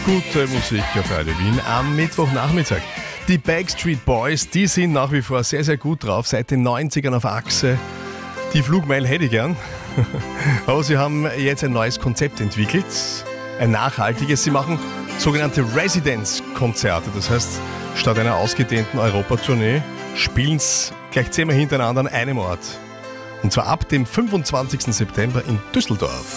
Gute Musik auf Radio Wien am Mittwochnachmittag. Die Backstreet Boys, die sind nach wie vor sehr, sehr gut drauf, seit den 90ern auf Achse. Die Flugmeile hätte ich gern. Aber sie haben jetzt ein neues Konzept entwickelt, ein nachhaltiges. Sie machen sogenannte Residence-Konzerte. Das heißt, statt einer ausgedehnten Europatournee spielen sie gleich 10-mal hintereinander an einem Ort. Und zwar ab dem 25. September in Düsseldorf.